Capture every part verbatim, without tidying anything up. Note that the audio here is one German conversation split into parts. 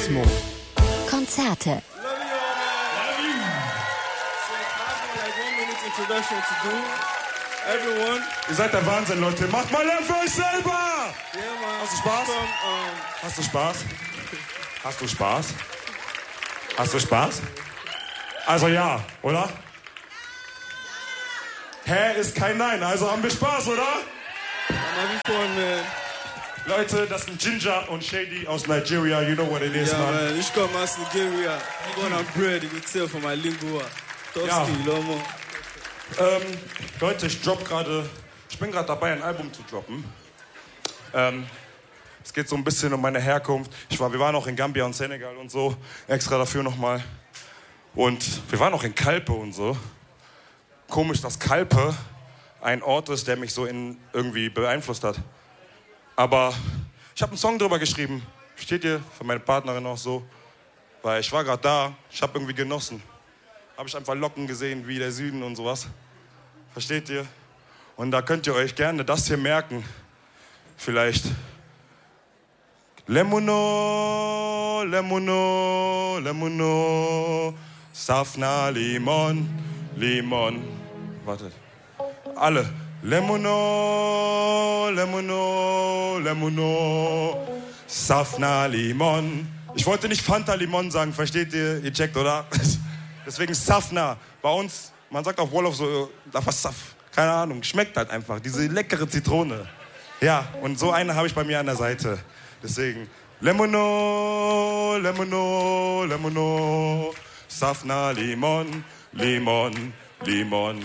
Kosmo. Konzerte. Everyone. Ihr seid der Wahnsinn, Leute. Macht mal Lärm für euch selber! Yeah, man. Hast du Spaß? From, um... Hast du Spaß? Hast du Spaß? Hast du Spaß? Also ja, oder? Hä ist kein Nein, also haben wir Spaß, oder? I'm having fun, man. Leute, das sind Ginger und Shady aus Nigeria. You know what it is, yeah, man. man. Ich komme aus Nigeria. Born and bred, you can tell from my lingua. Ja. Toski, Lomo. Ähm, Leute, ich drop gerade, ich bin gerade dabei, ein Album zu droppen. Ähm, es geht so ein bisschen um meine Herkunft. Ich war, wir waren auch in Gambia und Senegal und so, extra dafür nochmal. Und wir waren auch in Kalpe und so. Komisch, dass Kalpe ein Ort ist, der mich so in, irgendwie beeinflusst hat. Aber ich habe einen Song drüber geschrieben. Steht hier von meiner Partnerin auch so. Weil ich war gerade da, ich habe irgendwie genossen. Habe ich einfach Locken gesehen, wie der Süden und sowas. Versteht ihr? Und da könnt ihr euch gerne das hier merken. Vielleicht. Lemono, Lemono, Lemono, Safna, Limon, Limon. Wartet. Alle. Lemono, Lemono, Lemono, Safna, Limon. Ich wollte nicht Fanta Limon sagen, versteht ihr? Ihr checkt, oder? Deswegen Safna. Bei uns, man sagt auf Wolof so, da was Saf. Keine Ahnung, schmeckt halt einfach. Diese leckere Zitrone. Ja, und so eine habe ich bei mir an der Seite. Deswegen, Lemono, Lemono, Lemono, Safna, Limon, Limon, Limon.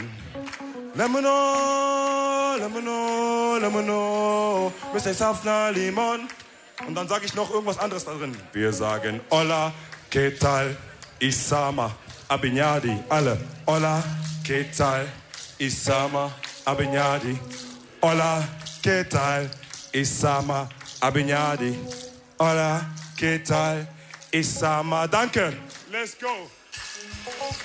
Lemono, Lemono, Lemono, Mister Safna, Limon. Und dann sage ich noch irgendwas anderes da drin. Wir sagen Hola, ¿qué tal? Isama, Abinyadi, alle. Hola, ¿qué tal? Isama, Abinyadi. Hola, ¿qué tal? Isama, Abinyadi. Hola, ¿qué tal? Isama. Danke. Let's go.